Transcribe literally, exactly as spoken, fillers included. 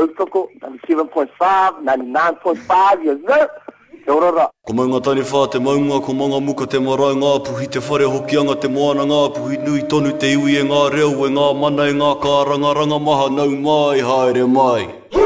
tautoko, ninety-seven point five, ninety-nine point five, you're there. Kia ora. Ko maunga tani wha te maunga, ko maunga muka te marae ngā puhi te whare hokianga te moana ngā puhi nui tonu te iwi e ngā reo e ngā mana e ngā kā ranga ranga maha nau mai haere mai.